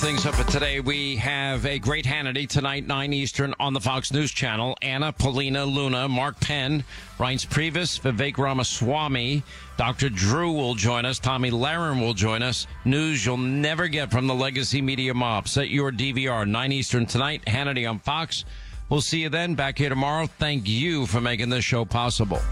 Things up for today. We have a great Hannity tonight, 9 Eastern on the Fox News Channel. Anna, Paulina, Luna, Mark Penn, Reince Priebus, Vivek Ramaswamy, Dr. Drew will join us. Tommy Lahren will join us. News you'll never get from the legacy media mob. Set your DVR, 9 Eastern tonight. Hannity on Fox. We'll see you then. Back here tomorrow. Thank you for making this show possible.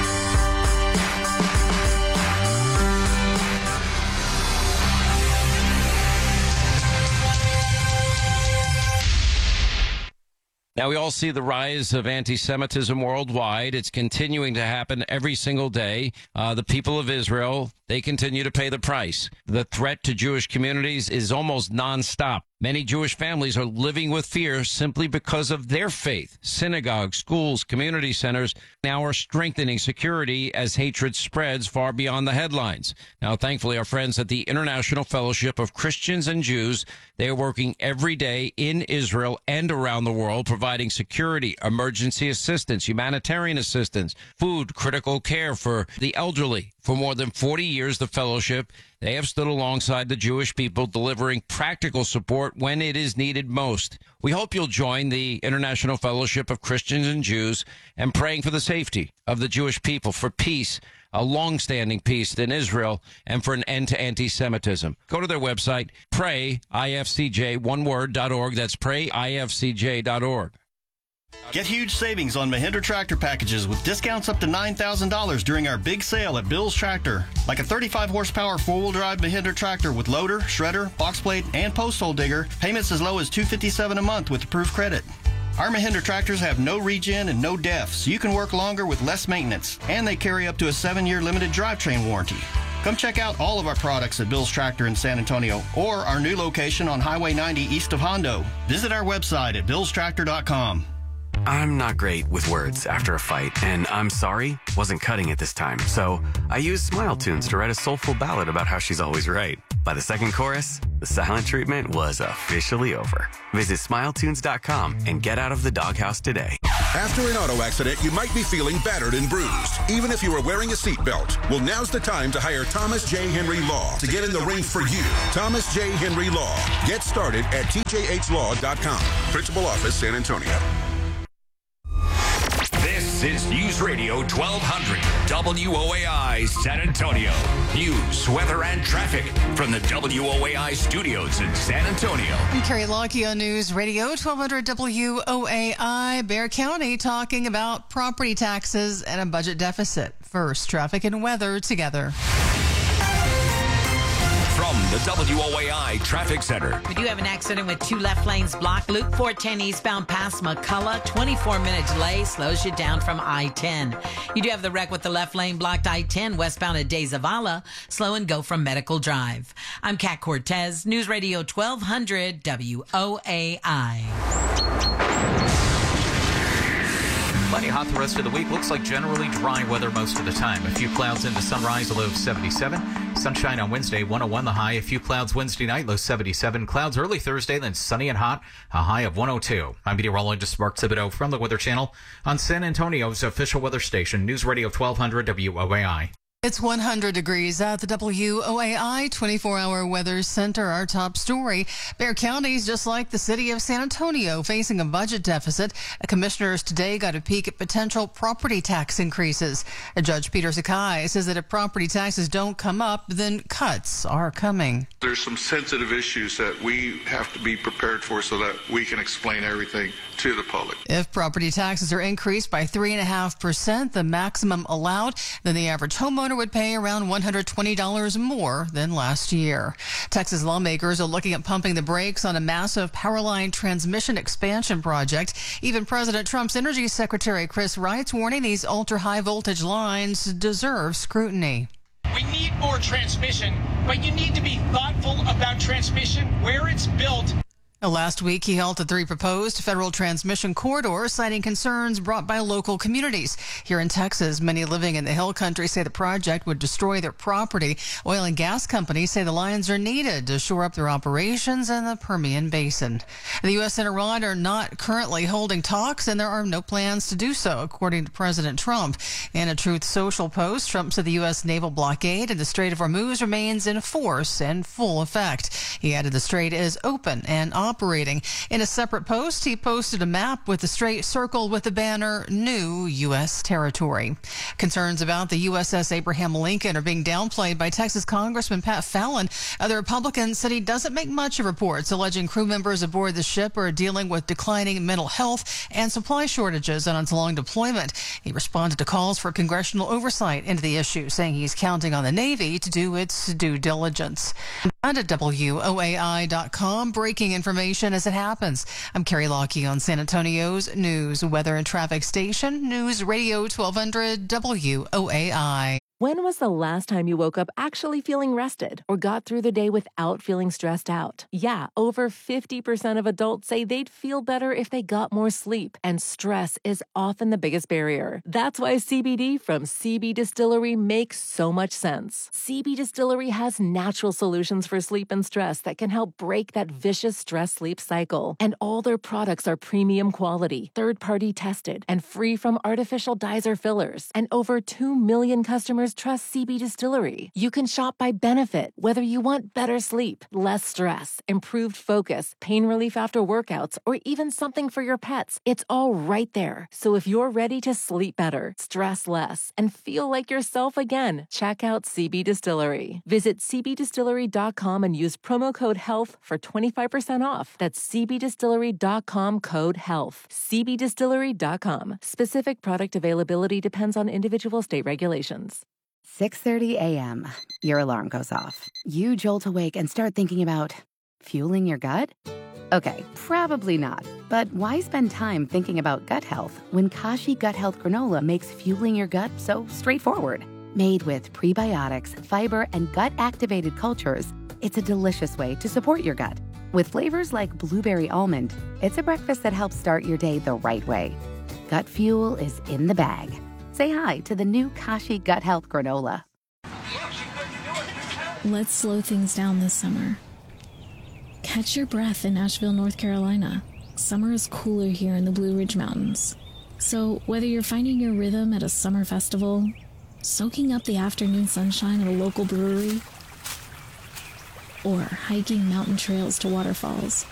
Now, we all see the rise of anti-Semitism worldwide. It's continuing to happen every single day. The people of Israel, they continue to pay the price. The threat to Jewish communities is almost nonstop. Many Jewish families are living with fear simply because of their faith. Synagogues, schools, community centers now are strengthening security as hatred spreads far beyond the headlines. Now, thankfully, our friends at the International Fellowship of Christians and Jews, they are working every day in Israel and around the world, providing security, emergency assistance, humanitarian assistance, food, critical care for the elderly. For more than 40 years, the fellowship, they have stood alongside the Jewish people, delivering practical support when it is needed most. We hope you'll join the International Fellowship of Christians and Jews and praying for the safety of the Jewish people, for peace, a long-standing peace in Israel, and for an end to anti-Semitism. Go to their website, prayifcj.org. That's prayifcj.org. Get huge savings on Mahindra tractor packages with discounts up to $9,000 during our big sale at Bill's Tractor. Like a 35-horsepower four-wheel drive Mahindra tractor with loader, shredder, box plate, and post hole digger. Payments as low as $257 a month with approved credit. Our Mahindra tractors have no regen and no def, so you can work longer with less maintenance. And they carry up to a 7-year limited drivetrain warranty. Come check out all of our products at Bill's Tractor in San Antonio or our new location on Highway 90 east of Hondo. Visit our website at billstractor.com. I'm not great with words after a fight, and I'm sorry wasn't cutting it this time. So I used Smile Tunes to write a soulful ballad about how she's always right. By the second chorus, the silent treatment was officially over. Visit SmileTunes.com and get out of the doghouse today. After an auto accident, you might be feeling battered and bruised, even if you are wearing a seatbelt. Well, now's the time to hire Thomas J. Henry Law to get in the ring for you. Thomas J. Henry Law. Get started at tjhlaw.com. Principal Office, San Antonio. This is News Radio 1200 WOAI San Antonio. News, weather, and traffic from the WOAI studios in San Antonio. I'm Carrie Lockie on News Radio 1200 WOAI. Bexar County talking about property taxes and a budget deficit. First, traffic and weather together. From the WOAI Traffic Center. We do have an accident with 2 left lanes blocked. Loop 410 eastbound past McCullough. 24-minute delay slows you down from I-10. You do have the wreck with the left lane blocked I-10 westbound at De Zavala. Slow and go from Medical Drive. I'm Kat Cortez, News Radio 1200 WOAI. Plenty hot the rest of the week. Looks like generally dry weather most of the time. A few clouds into sunrise, a low of 77. Sunshine on Wednesday, 101 the high. A few clouds Wednesday night, low 77. Clouds early Thursday, then sunny and hot, a high of 102. I'm meteorologist Mark Thibodeau from the Weather Channel on San Antonio's official weather station, News Radio 1200 WOAI. It's 100 degrees at the WOAI 24-hour weather center. Our top story, Bexar County is just like the city of San Antonio, facing a budget deficit. Commissioners today got a peek at potential property tax increases. Judge Peter Sakai says that if property taxes don't come up, then cuts are coming. There's some sensitive issues that we have to be prepared for so that we can explain everything to the public. If property taxes are increased by 3.5%, the maximum allowed, then the average homeowner would pay around $120 more than last year. Texas lawmakers are looking at pumping the brakes on a massive power line transmission expansion project. Even President Trump's Energy Secretary Chris Wright's warning these ultra-high voltage lines deserve scrutiny. We need more transmission, but you need to be thoughtful about transmission, where it's built. Last week, he halted 3 proposed federal transmission corridors, citing concerns brought by local communities. Here in Texas, many living in the Hill Country say the project would destroy their property. Oil and gas companies say the lines are needed to shore up their operations in the Permian Basin. The U.S. and Iran are not currently holding talks, and there are no plans to do so, according to President Trump. In a Truth Social post, Trump said the U.S. naval blockade in the Strait of Hormuz remains in force and full effect. He added the strait is open and operating. In a separate post, he posted a map with the strait circled with the banner New U.S. Territory. Concerns about the USS Abraham Lincoln are being downplayed by Texas Congressman Pat Fallon. The Republican said he doesn't make much of reports alleging crew members aboard the ship are dealing with declining mental health and supply shortages on its long deployment. He responded to calls for congressional oversight into the issue, saying he's counting on the Navy to do its due diligence. And at WOAI.com, breaking information as it happens. I'm Carrie Lockie on San Antonio's news, weather, and traffic station, News Radio 1200 WOAI. When was the last time you woke up actually feeling rested or got through the day without feeling stressed out? Yeah, over 50% of adults say they'd feel better if they got more sleep, and stress is often the biggest barrier. That's why CBD from CB Distillery makes so much sense. CB Distillery has natural solutions for sleep and stress that can help break that vicious stress-sleep cycle. And all their products are premium quality, third-party tested, and free from artificial dyes or fillers. And over 2 million customers trust CB Distillery. You can shop by benefit, whether you want better sleep, less stress, improved focus, pain relief after workouts, or even something for your pets. It's all right there. So if you're ready to sleep better, stress less, and feel like yourself again, check out CB Distillery. Visit cbdistillery.com and use promo code HEALTH for 25% off. That's cbdistillery.com code HEALTH. cbdistillery.com. Specific product availability depends on individual state regulations. 6:30 a.m. Your alarm goes off. You jolt awake and start thinking about fueling your gut? Okay, probably not. But why spend time thinking about gut health when Kashi Gut Health Granola makes fueling your gut so straightforward? Made with prebiotics, fiber, and gut-activated cultures, it's a delicious way to support your gut. With flavors like blueberry almond, it's a breakfast that helps start your day the right way. Gut fuel is in the bag. Say hi to the new Kashi Gut Health Granola. Let's slow things down this summer. Catch your breath in Asheville, North Carolina. Summer is cooler here in the Blue Ridge Mountains. So whether you're finding your rhythm at a summer festival, soaking up the afternoon sunshine at a local brewery, or hiking mountain trails to waterfalls,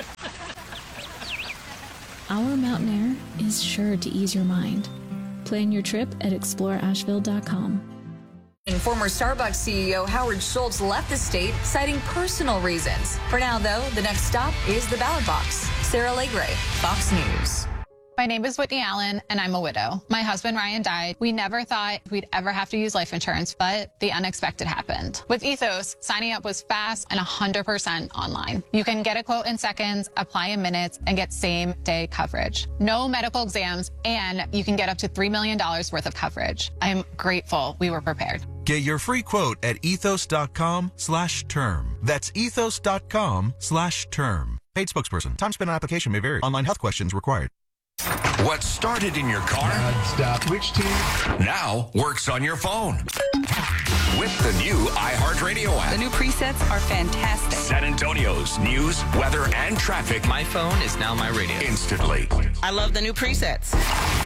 our mountain air is sure to ease your mind. Plan your trip at exploreasheville.com. Former Starbucks CEO Howard Schultz left the state, citing personal reasons. For now, though, the next stop is the ballot box. Sarah Legray, Fox News. My name is Whitney Allen, and I'm a widow. My husband, Ryan, died. We never thought we'd ever have to use life insurance, but the unexpected happened. With Ethos, signing up was fast and 100% online. You can get a quote in seconds, apply in minutes, and get same-day coverage. No medical exams, and you can get up to $3 million worth of coverage. I'm grateful we were prepared. Get your free quote at ethos.com/term. That's ethos.com/term. Paid spokesperson. Time spent on application may vary. Online health questions required. What started in your car stop. Which team now works on your phone with the new iHeartRadio app. The new presets are fantastic. San Antonio's news, weather, and traffic. My phone is now my radio. Instantly. I love the new presets.